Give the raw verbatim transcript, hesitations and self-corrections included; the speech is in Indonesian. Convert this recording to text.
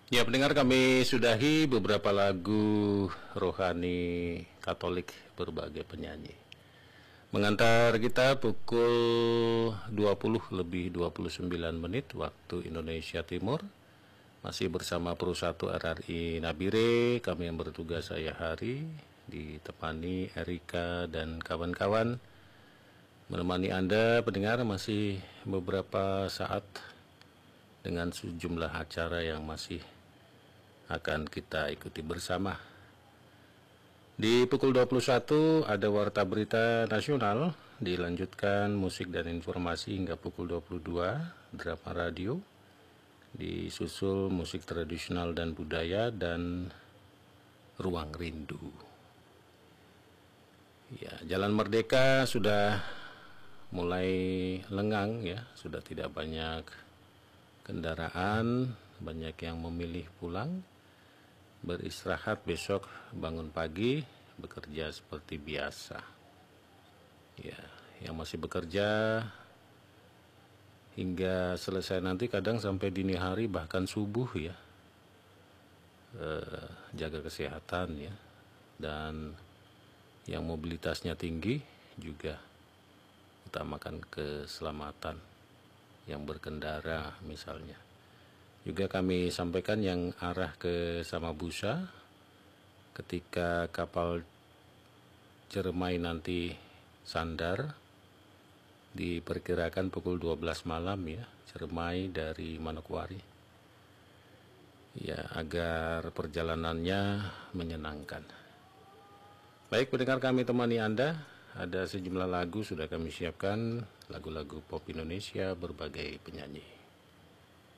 Ya, pendengar, kami sudahi beberapa lagu rohani Katolik berbagai penyanyi. Mengantar kita pukul dua puluh lebih dua puluh sembilan menit waktu Indonesia Timur. Masih bersama Perursatu R R I Nabire, kami yang bertugas saya Hari, ditemani Erika dan kawan-kawan. Menemani Anda pendengar masih beberapa saat dengan sejumlah acara yang masih akan kita ikuti bersama. Di pukul dua puluh satu ada Warta Berita Nasional, dilanjutkan musik dan informasi hingga pukul dua puluh dua, drama radio, disusul musik tradisional dan budaya, dan Ruang Rindu. Ya, Jalan Merdeka sudah mulai lengang ya, sudah tidak banyak kendaraan, banyak yang memilih pulang, beristirahat, besok bangun pagi, bekerja seperti biasa. Ya, yang masih bekerja hingga selesai nanti kadang sampai dini hari bahkan subuh ya. Eh, jaga kesehatan ya. Dan yang mobilitasnya tinggi juga utamakan keselamatan yang berkendara misalnya. Juga kami sampaikan yang arah ke Samabusa, ketika kapal Cermai nanti sandar, diperkirakan pukul dua belas malam ya, Cermai dari Manokwari. Ya, agar perjalanannya menyenangkan. Baik pendengar, kami temani Anda. Ada sejumlah lagu sudah kami siapkan, lagu-lagu pop Indonesia berbagai penyanyi.